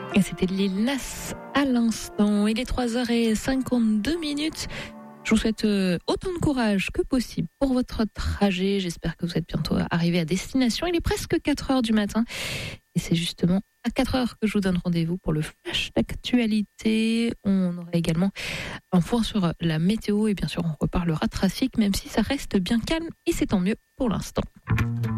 Et c'était Lil Nas à l'instant. Il est 3h52. Je vous souhaite autant de courage que possible pour votre trajet. J'espère que vous êtes bientôt arrivé à destination. Il est presque 4h du matin. Et c'est justement à 4h que je vous donne rendez-vous pour le flash d'actualité. On aura également un point sur la météo. Et bien sûr, on reparlera trafic, même si ça reste bien calme. Et c'est tant mieux pour l'instant.